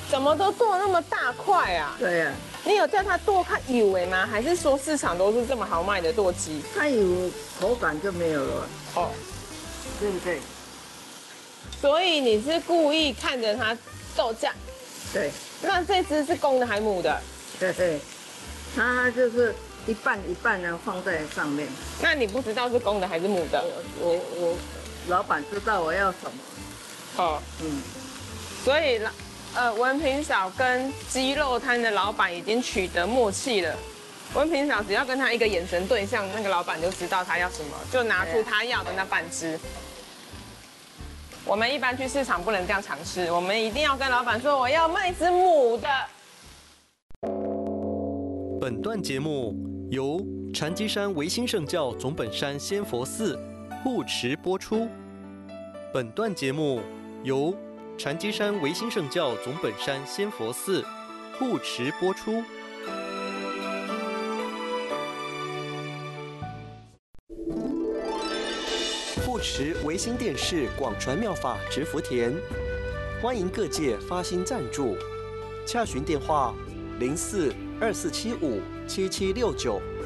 怎么都剁那么大块啊？ 对呀， 你有叫他剁看有为吗？还是说市场都是这么好卖的剁鸡？ 它有口感就没有了， 哦， 对不对？ 所以你是故意看着它斗价。 对， 那这只是公的还母的？ 对对，它就是一半一半的放在上面。 那你不知道是公的还是母的？ 我老板知道我要什么。 哦，所以文平嫂跟鸡肉摊的老板已经取得默契了。文平嫂只要跟他一个眼神对象，那个老板就知道他要什么，就拿出他要的那半只。我们一般去市场不能这样尝试，我们一定要跟老板说我要卖只母的。 本段节目由禅机山维新圣教总本山仙佛寺护持播出。本段节目由禅机山维新圣教总本山仙佛寺护持播出。护持维新电视广传妙法植福田，欢迎各界发心赞助，洽询电话：04-2475-7769。